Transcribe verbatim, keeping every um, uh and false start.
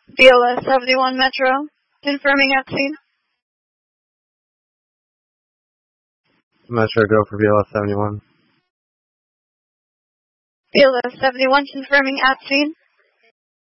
B L S seventy-one Metro, confirming at scene. Metro, go for B L S seventy-one. B L S seventy-one, confirming at scene.